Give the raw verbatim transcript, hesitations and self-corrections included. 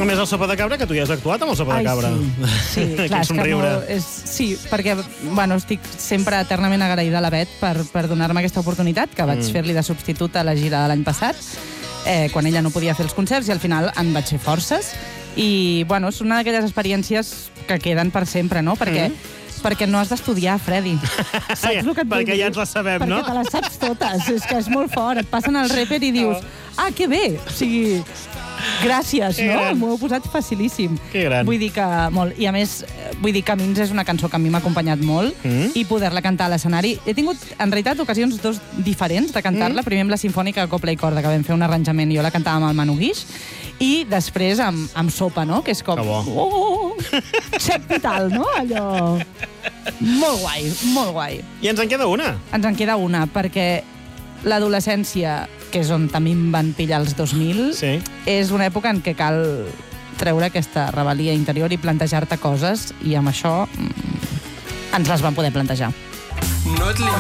A més, el Sopa de Cabra, que tu ja has actuat amb el Sopa Ai, de Cabra. sí, sí clar, és que no, és, sí, perquè bueno, estic sempre eternament agraïda a la Bet per, per donar-me aquesta oportunitat, que vaig mm. fer-li de substitut a la gira de l'any passat, eh, quan ella no podia fer els concerts, i al final em vaig fer forces. I, bueno, és una d'aquelles experiències que queden per sempre, no? Perquè mm. perquè no has d'estudiar, Freddy. Saps el que et vull perquè dir? ja ens les sabem, perquè no? Perquè te les saps totes. És que és molt fort. Et passen el reper i dius, ah, que bé. O sigui, gràcies, que no? gran. M'ho heu posat facilíssim. Que gran. Vull dir que molt. I a més, vull dir, Camins és una cançó que a mi m'ha acompanyat molt Mm. i poder-la cantar a l'escenari. He tingut, en realitat, ocasions dos diferents de cantar-la. Mm. Primer amb la Sinfònica de Copla i Corda, que vam fer un arranjament i jo la cantava amb el Manu Guix, i després amb, amb Sopa, no? Que és com... Que bo. Oh, xec vital, no? Allò... Molt guai, molt guai. I ens en queda una. Ens en queda una, perquè l'adolescència, que és on també em van pillar els dos mil, Sí. és una època en què cal treure aquesta rebel·lia interior i plantejar-te coses, i amb això mm, ens les vam poder plantejar. No et limitis.